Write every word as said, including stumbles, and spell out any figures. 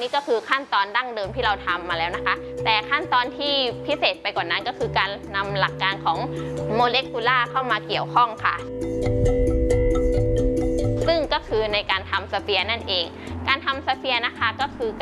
นี้ก็คือขั้นตอนดั้งเดิมที่เราทำมาแล้วนะคะแต่ขั้นตอนที่พิเศษไปกว่านั้นก็คือการนำหลักการของโมเลกุลาร์เข้ามาเกี่ยวข้องค่ะซึ่งก็คือในการทำสเฟียร์นั่นเองการทำสเฟียร์นะคะก็คือ